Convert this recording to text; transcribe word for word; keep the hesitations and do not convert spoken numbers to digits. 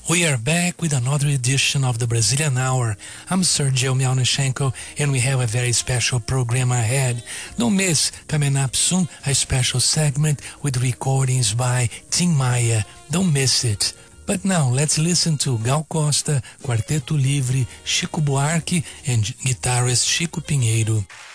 We are back with another edition of the Brazilian Hour. I'm Sergio Mialnichenko, and we have a very special program ahead. Don't miss, coming up soon, a special segment with recordings by Tim Maia. Don't miss it. But now, let's listen to Gal Costa, Quarteto Livre, Chico Buarque, and guitarist Chico Pinheiro.